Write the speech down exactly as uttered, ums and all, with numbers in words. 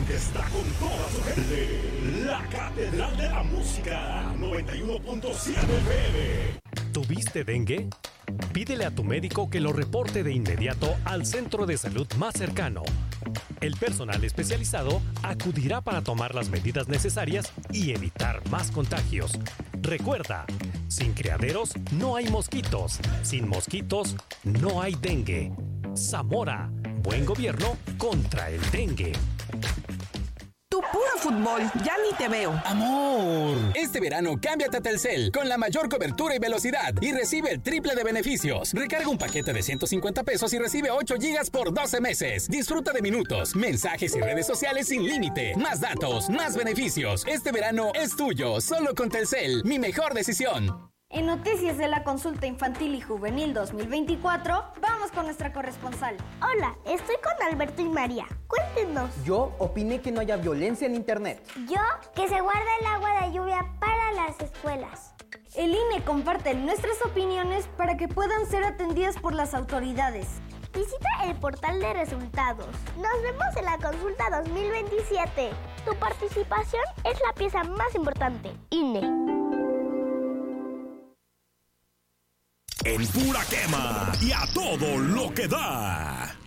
que está con toda su gente. La Catedral de la Música, noventa y uno punto siete F M. ¿Tuviste dengue? Pídele a tu médico que lo reporte de inmediato al centro de salud más cercano. El personal especializado acudirá para tomar las medidas necesarias y evitar más contagios. Recuerda, sin criaderos no hay mosquitos, sin mosquitos no hay dengue. Zamora, buen gobierno contra el dengue. Tu puro fútbol, ya ni te veo. Amor, este verano cámbiate a Telcel con la mayor cobertura y velocidad y recibe el triple de beneficios. Recarga un paquete de ciento cincuenta pesos y recibe ocho gigas por doce meses. Disfruta de minutos, mensajes y redes sociales sin límite. Más datos, más beneficios. Este verano es tuyo, solo con Telcel. Mi mejor decisión. En Noticias de la Consulta Infantil y Juvenil dos mil veinticuatro, vamos con nuestra corresponsal. Hola, estoy con Alberto y María. Cuéntenos. Yo opiné que no haya violencia en internet. Yo, que se guarde el agua de lluvia para las escuelas. El I N E comparte nuestras opiniones para que puedan ser atendidas por las autoridades. Visita el portal de resultados. Nos vemos en la consulta dos mil veintisiete. Tu participación es la pieza más importante. I N E. En pura quema y a todo lo que da.